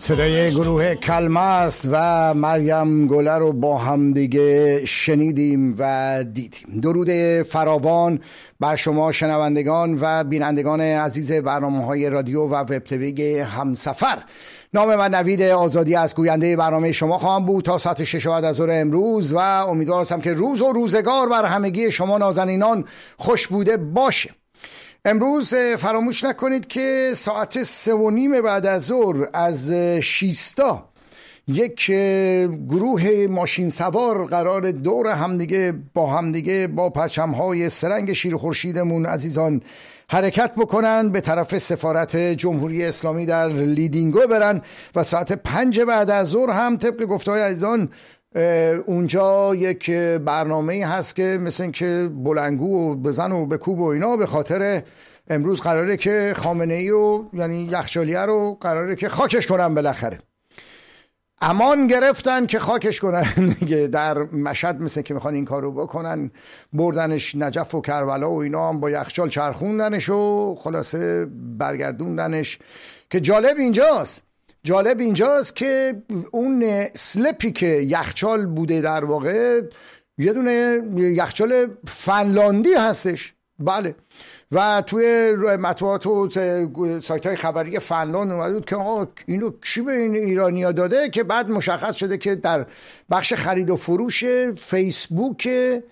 صدای گروه کلمست و مریم گله رو با هم دیگه شنیدیم و دیدیم. درود فراوان بر شما شنوندگان و بینندگان عزیز برنامه‌های رادیو و وب تیوی همسفر. نام من نوید آزادی از گوینده برنامه شما خواهم بود تا ساعت 6 بعد از ظهر امروز و امیدوار هستم که روز و روزگار بر همگی شما نازنینان خوش بوده باشه. امروز فراموش نکنید که ساعت 3:30 بعد از ظهر از شیستا یک گروه ماشین سوار قرار دور همدیگه با پرچم‌های سرنگ شیر خورشیدمون عزیزان حرکت بکنن به طرف سفارت جمهوری اسلامی در لیدینگو برن و ساعت 5 بعد از ظهر هم طبق گفته‌های عزیزان اونجا یک برنامه هست که مثل که بلنگو و بزن و بکوب و اینا، به خاطر امروز قراره که خامنه‌ای رو یعنی یخچالیه رو قراره که خاکش کنن. بالاخره امان گرفتن که خاکش کنن دیگه. در مشهد مثل که میخوان این کارو بکنن، بردنش نجف و کربلا و اینا هم با یخچال چرخوندنش و خلاصه برگردوندنش. که جالب اینجاست که اون سلپی که یخچال بوده در واقع یه دونه یخچال فنلاندی هستش. بله، و توی مطبوعات و سایت های خبری فنلاند اومده بود که اینو کی به این ایرانیا داده، که بعد مشخص شده که در بخش خرید و فروش فیسبوک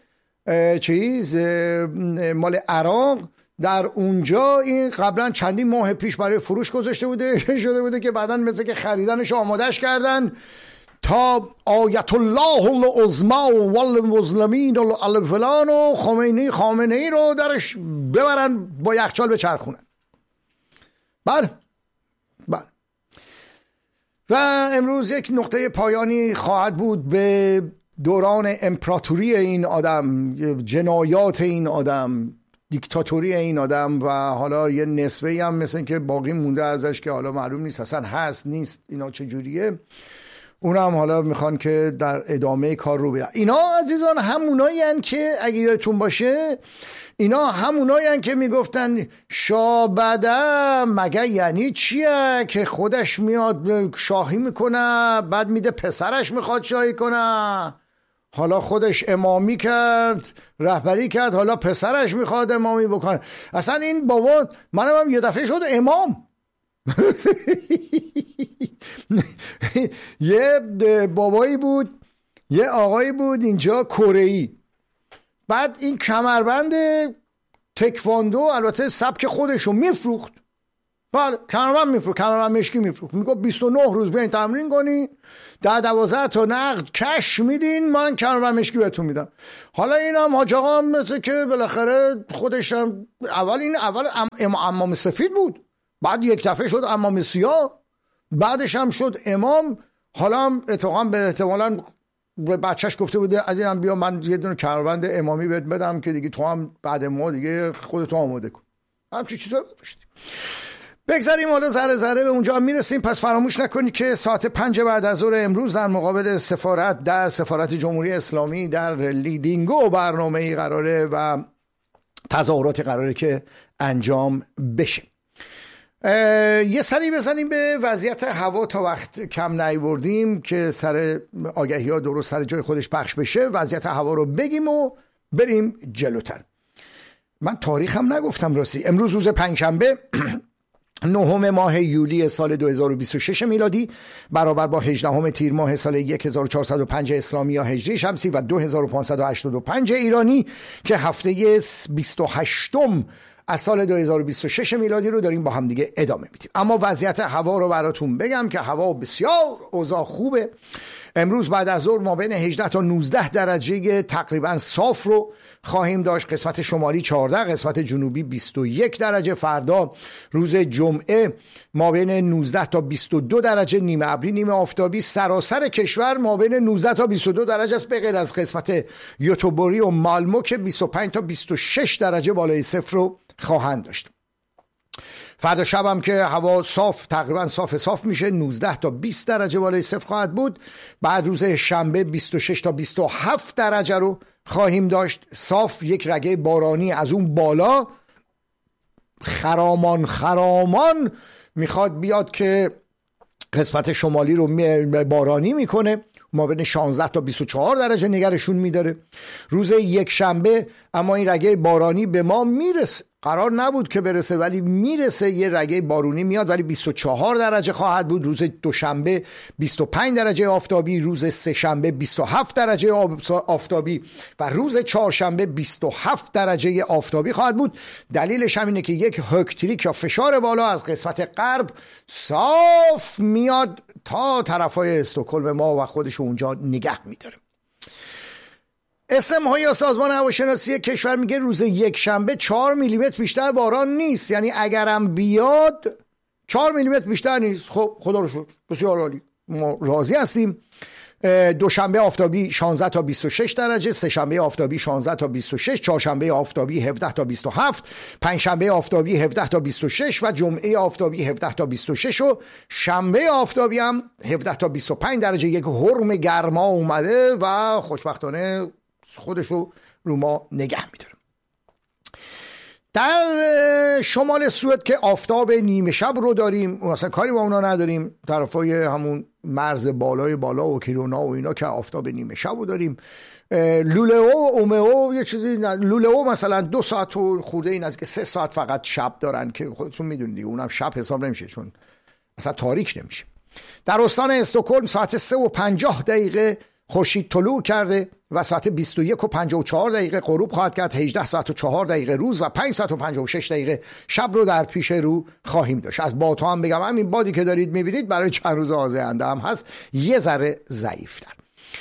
مال عراق در اونجا این قبلا چندین ماه پیش برای فروش گذاشته بوده شده بوده که بعدن مثل که خریدنش آمادش کردن تا آیت الله العظما و المسلمین الفلان و خامنه ای رو درش ببرن با یخچال بچرخونن. بله. و امروز یک نقطه پایانی خواهد بود به دوران امپراتوری این آدم، جنایات این آدم، دیکتاتوری این آدم و حالا یه نسبه‌ای هم مثل که باقی مونده ازش که حالا معلوم نیست اصلا هست نیست اینا چجوریه. اونا هم حالا میخوان که در ادامه کار رو بدن. اینا عزیزان همونایی هن که اگه یادتون باشه اینا همونایی هن که میگفتن شابده مگه یعنی چیه که خودش میاد شاهی میکنه بعد میده پسرش میخواد شاهی کنه، حالا خودش امامی کرد رهبری کرد حالا پسرش میخواد امامی بکنه. اصلا این بابا منم هم یه دفعه شد امام. یه بابایی بود، یه آقایی بود اینجا کره‌ای، بعد این کمربند تکواندو البته سبک خودشو میفروخت. بله کمربند مشکی میفروخت، میگه 29 روز بیاین تمرین کنین 10-12 تا نقد کش میدین من کمربند مشکی بهتون میدم. حالا این هم حاج آقا مثل که بالاخره خودش هم اول امام سفید بود، بعد یک دفعه شد امام سیاه، بعدش هم شد امام. حالا هم احتمالاً به بچهش گفته بوده از اینم بیا من یه دونه کمربند امامی بهت بدم که دیگه تو هم بعد ما دیگه خودتو آماده کن. همچین چیزا باشید. بگذاریم حالا ذره به اونجا میرسیم. پس فراموش نکنید که ساعت 5 بعد از ظهر امروز در مقابل سفارت در سفارت جمهوری اسلامی در لیدینگو برنامه‌ای قراره و تظاهراتی قراره که انجام بشه. یه سری بزنیم به وضعیت هوا تا وقت کم نیوردیم که سر آگهی ها درست سر جای خودش پخش بشه. وضعیت هوا رو بگیم و بریم جلوتر. من تاریخم نگفتم راستی. امروز روز پنجشنبه 9 ماه یولی سال 2026 میلادی برابر با 18 تیر ماه سال 1405 اسلامی یا هجری شمسی و 2585 ایرانی که هفته 28 از سال 2026 میلادی رو داریم با هم دیگه ادامه میدیم. اما وضعیت هوا رو براتون بگم که هوا بسیار اوضاع خوبه. امروز بعد از ظهر ما بین 18 تا 19 درجه تقریبا صاف رو خواهیم داشت. قسمت شمالی 14، قسمت جنوبی 21 درجه. فردا روز جمعه ما بین 19 تا 22 درجه نیمه ابری نیمه آفتابی. سراسر کشور ما بین 19 تا 22 درجه است به غیر از قسمت یوتوبوری و مالمو که 25 تا 26 درجه بالای صفر رو خواهند داشت. فردا شب هم که هوا صاف تقریبا صاف میشه 19 تا 20 درجه بالای صفر خواهد بود. بعد روز شنبه 26 تا 27 درجه رو خواهیم داشت صاف. یک رگه بارانی از اون بالا خرامان میخواد بیاد که قسمت شمالی رو بارانی میکنه، ما بین 16 تا 24 درجه نگرشون میداره. روز یک شنبه اما این رگه بارانی به ما میرسه، قرار نبود که برسه ولی میرسه، یه رگه بارونی میاد ولی 24 درجه خواهد بود. روز دوشنبه 25 درجه آفتابی، روز سه شنبه 27 درجه آفتابی و روز چهارشنبه 27 درجه آفتابی خواهد بود. دلیلش هم اینه که یک هکتریک یا فشار بالا از قسمت غرب صاف میاد تا طرفای استکهلم ما و خودش اونجا نگه میداره. اسم های سازمان هواشناسی کشور میگه روز یک شنبه 4 میلیمتر بیشتر باران نیست، یعنی اگرم بیاد 4 میلیمتر بیشتر نیست. خب خدا رو شکر، بسیار عالی، ما راضی هستیم. دوشنبه آفتابی 16 تا 26 درجه، سه شنبه آفتابی 16 تا 26، چهارشنبه آفتابی 17 تا 27، پنجشنبه آفتابی 17 تا 26 و جمعه آفتابی 17 تا 26 و شنبه آفتابی هم 17 تا 25 درجه. یک حرم گرما اومده و خوشبختانه خودشو رو ما نگه میداره. در شمال سوئد که آفتاب نیمه شب رو داریم، مثلا کاری با اونا نداریم، طرفای همون مرز بالای بالا و کیرونا و اینا که آفتاب نیمه شب رو داریم. لولئو و اومئو یه چیزی، لولئو مثلا 2 ساعت و خورده این از که 3 ساعت فقط شب دارن که خودتون میدونید دیگه، اونم شب حساب نمیشه چون اصلا تاریک نمیشه. در استان استکهلم ساعت 3:50 خورشید طلوع کرده و ساعت 21:54 غروب خواهد کرد. 18 ساعت و 4 دقیقه روز و 5 ساعت و 56 دقیقه شب رو در پیش رو خواهیم داشت. از بادها هم بگم همین بادی که دارید میبینید برای چند روز آینده هم هست، یه ذره ضعیف‌تر.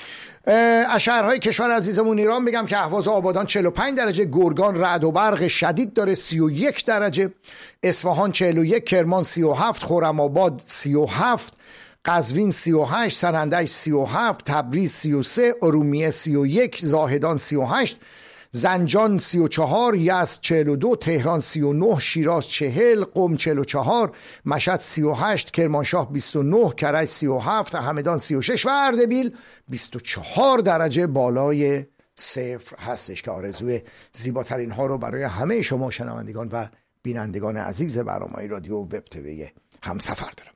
از شهرهای کشور عزیزمون ایران بگم که اهواز و آبادان 45 درجه، گرگان رعد و برق شدید داره 31 درجه، اصفهان 41، کرمان 37، خرم‌آباد 37، قزوین 38، سنندج 37، تبریز 33، ارومیه 31، زاهدان 38، زنجان 34، یزد 42، تهران 39، شیراز 40، قم 44، مشهد 38، کرمانشاه 29، کرج 37، همدان 36 و اردبیل 24 درجه بالای صفر هستش که آرزوی زیباترین ها رو برای همه شما شنوندگان و بینندگان عزیز برنامه رادیو وب تیوی همسفر دارم.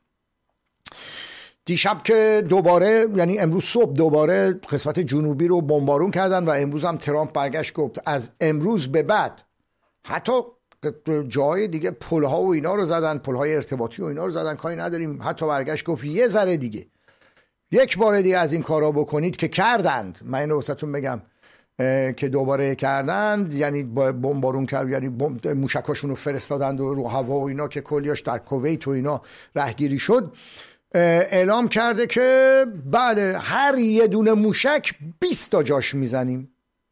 دیشب که دوباره، یعنی امروز صبح دوباره قسمت جنوبی رو بمبارون کردن و امروز هم ترامپ برگشت گفت از امروز به بعد حتی جای دیگه پلها و اینا رو زدن، پلهای ارتباطی و اینا رو زدن، کاری نداریم، حتی برگشت گفت یه ذره دیگه، یک بار دیگه از این کارا بکنید که کردند. من اینو واسهتون بگم که دوباره کردند، یعنی بمبارون کرد، یعنی موشکاشون رو فرستادند و رو هوا و اینا که کلیاش در کویت و اینا رهگیری شد. اعلام کرده که بله هر یه دونه موشک 20 تا جاش میزنیم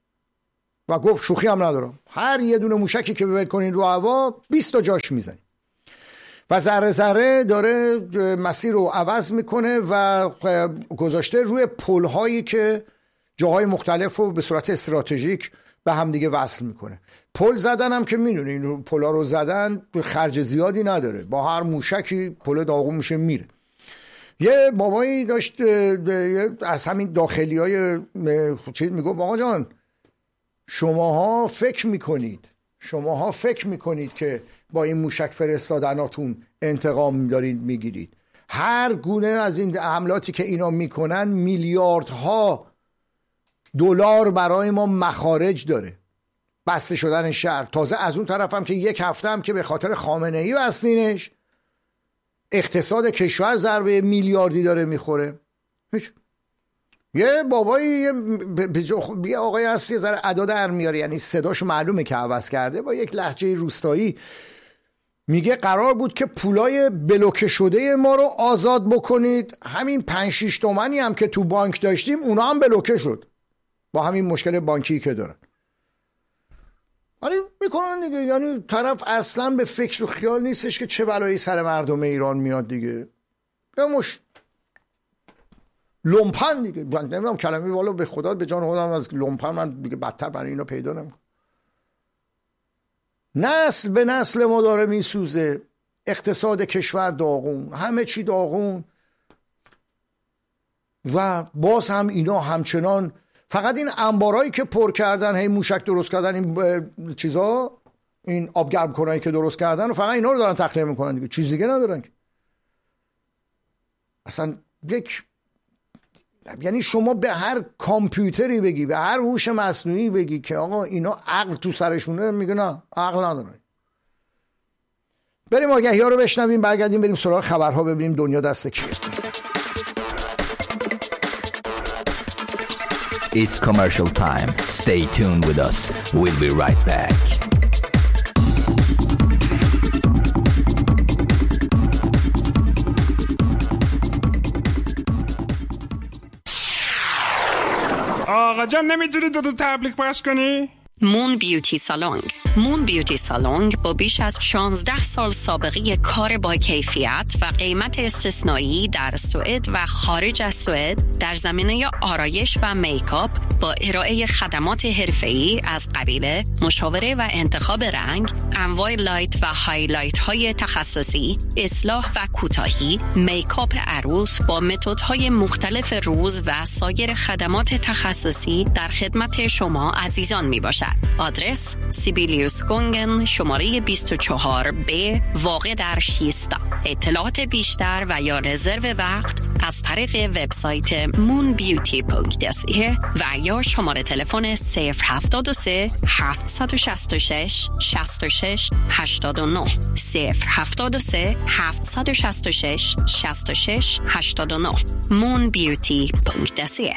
و گفت شوخی هم ندارم، هر یه دونه موشکی که ببرید کنین رو هوا 20 تا جاش میزنیم و ذره ذره داره مسیر رو عوض میکنه و گذاشته روی پل‌هایی که جاهای مختلف رو به صورت استراتژیک به هم دیگه وصل میکنه. پل زدن هم که میدونین پل‌ها رو زدن خرج زیادی نداره، با هر موشکی پل داغون میشه میره. یه بابایی داشت از همین داخلی های چیز میگفت آقا جان شماها فکر میکنید که با این موشک فرستادناتون انتقام دارید میگیرید. هر گونه از این حملاتی که اینا میکنن میلیاردها دلار برای ما مخارج داره، بسته شدن شهر، تازه از اون طرف هم که یک هفته هم که به خاطر خامنه ای بستینش اقتصاد کشور ضربه میلیاردی داره میخوره. هیچ. یه بابایی یه آقای هست یه ذره ادا در میاره، یعنی صداش معلومه که عوض کرده، با یک لهجه روستایی میگه قرار بود که پولای بلوکه شده ما رو آزاد بکنید، همین 5-6 تومانی هم که تو بانک داشتیم اونا هم بلوکه شد با همین مشکل بانکی که دارن. آره میکنن دیگه، یعنی طرف اصلا به فکر و خیال نیستش که چه بلایی سر مردم ایران میاد دیگه. به لومپن دیگه، من نمیدونم کلمه والا به خدا به جان خودم از لومپن من دیگه بدتر برای اینا پیدا نمیکنم. نسل به نسل ما داره میسوزه، اقتصاد کشور داغون، همه چی داغون و باز هم اینا همچنان فقط این انبارایی که پر کردن، هی موشک درست کردن، این چیزا، این آبگرم کنایی که درست کردن و فقط اینا رو دارن تخلیه میکنن دیگه، چیز دیگه ندارن. اصلا یعنی شما به هر کامپیوتری بگی، به هر هوش مصنوعی بگی که آقا اینا عقل تو سرشونه، میگه نه عقل نداره. بریم آگهی ها رو بشنویم، برگردیم بریم سراغ خبرها، ببینیم دنیا دست کیه. It's commercial time. Stay tuned with us. We'll be right back. آقا جان نمیتونی دو تبلیغ پخش کنی؟ مون بیوتی سالونگ. مون بیوتی سالونگ با بیش از 16 سال سابقه کار با کیفیت و قیمت استثنایی در سوئد و خارج از سوئد در زمینه آرایش و میکاپ با ارائه خدمات حرفه‌ای از قبیل مشاوره و انتخاب رنگ، انواع لایت و هایلایت های تخصصی، اصلاح و کوتاهی، میکاپ عروس با متدهای مختلف روز و سایر خدمات تخصصی در خدمت شما عزیزان می باشد. آدرس سیبیلیوس گونگن، شماره 24B، واقع در شیستا. اطلاعات بیشتر و یا رزرو وقت از طریق وبسایت moonbeauty.se و یا شماره تلفن 073 766 66 89 073 766 66 89 moonbeauty.se.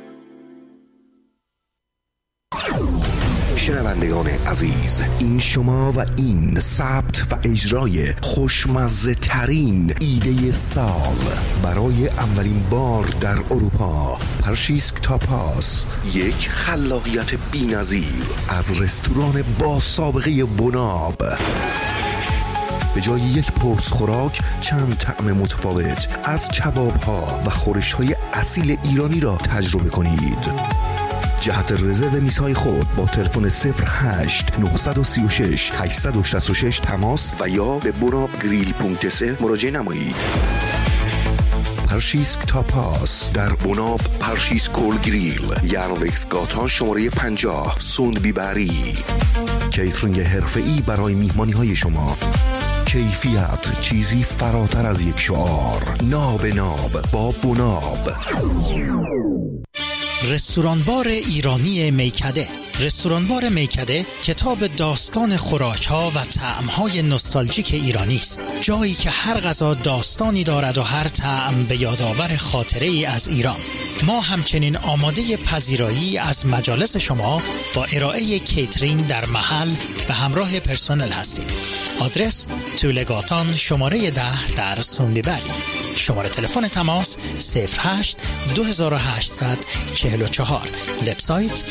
شنوندگان عزیز، این شما و این ثبت و اجرای خوشمزه ترین ایده سال برای اولین بار در اروپا، پرشیسک تاپاس، یک خلاقیت بی‌نظیر از رستوران با سابقه بناب. به جای یک پرس خوراک چند طعم متفاوت از کباب‌ها و خورش‌های اصیل ایرانی را تجربه کنید. جهت رزرو میزهای خود با تلفن 08 936 866 تماس و یا به bonabgrill.se مراجعه نمایید. پرشیسک تاپاس در بناب پرشیسکول گریل، یرنوکس گاتان شماره 50، سوندبی بری. کیترینگ حرفه‌ای برای میهمانی شما. کیفیت چیزی فراتر از یک شعار. ناب ناب با بناب. رستورانبار ایرانی میکده. رستورانبار میکده کتاب داستان خوراک‌ها و طعم‌های نوستالژیک ایرانی است. جایی که هر غذا داستانی دارد و هر طعم به یادآور خاطره‌ای از ایران. ما همچنین آماده پذیرایی از مجالس شما با ارائه کیترینگ در محل به همراه پرسنل هستیم. آدرس تولگاتان شماره 10 در سوندیبری. شماره تلفن تماس 08 2844. وبسایت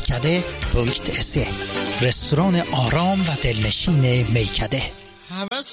میکده.se. رستوران آرام و دلنشین میکده.